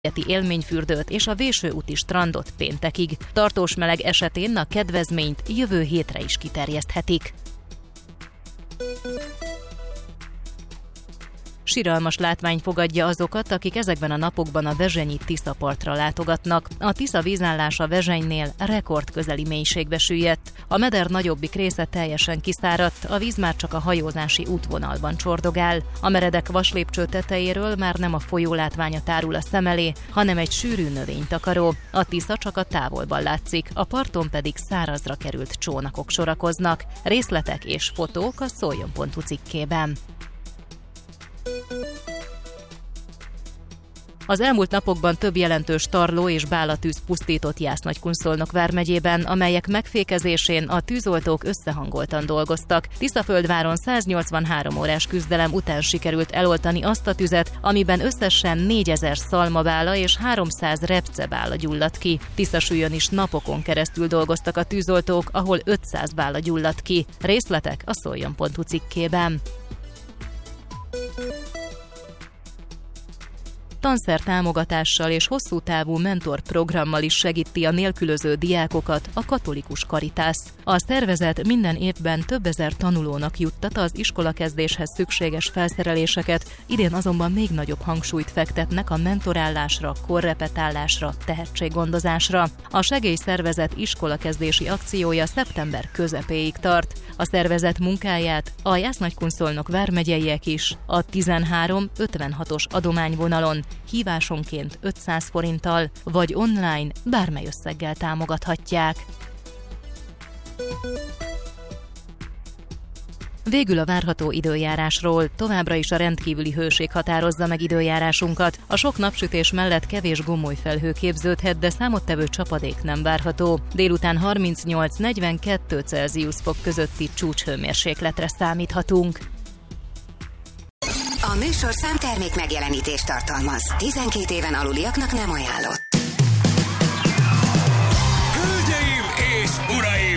élményfürdőt és a Vésőúti strandot péntekig. Tartós meleg esetén a kedvezményt jövő hétre is kiterjeszthetik. Siralmas látvány fogadja azokat, akik ezekben a napokban a vezsenyi Tiszapartra látogatnak. A Tisza vízállása Vezsenynél rekordközeli mélységbe süllyedt. A meder nagyobbik része teljesen kiszáradt, a víz már csak a hajózási útvonalban csordogál. A meredek vaslépcső tetejéről már nem a folyó látványa tárul a szem elé, hanem egy sűrű növénytakaró. A Tisza csak a távolban látszik, a parton pedig szárazra került csónakok sorakoznak. Részletek és fotók a szoljon.hu cikkében. Az elmúlt napokban több jelentős tarló és bálatűz pusztított Jász-Nagykunszolnok vármegyében, amelyek megfékezésén a tűzoltók összehangoltan dolgoztak. Tiszaföldváron 183 órás küzdelem után sikerült eloltani azt a tüzet, amiben összesen 4000 szalmabála és 300 repcebála gyulladt ki. Tiszasúlyon is napokon keresztül dolgoztak a tűzoltók, ahol 500 bála gyulladt ki. Részletek a szoljon.hu cikkében. Tanszer-támogatással és hosszú távú mentorprogrammal is segíti a nélkülöző diákokat a Katolikus Karitász. A szervezet minden évben több ezer tanulónak juttat az iskolakezdéshez szükséges felszereléseket, idén azonban még nagyobb hangsúlyt fektetnek a mentorálásra, korrepetálásra, tehetséggondozásra. A segélyszervezet iskolakezdési akciója szeptember közepéig tart. A szervezet munkáját a Jász-Nagykunszolnok vármegyeiek is a 13-56-os adományvonalon hívásonként 500 forinttal, vagy online bármely összeggel támogathatják. Végül a várható időjárásról. Továbbra is a rendkívüli hőség határozza meg időjárásunkat. A sok napsütés mellett kevés gomolyfelhő képződhet, de számottevő csapadék nem várható. Délután 38-42 Celsius fok közötti csúcshőmérsékletre számíthatunk. A műsorszám termék megjelenítést tartalmaz. 12 éven aluliaknak nem ajánlott. Hölgyeim és uraim!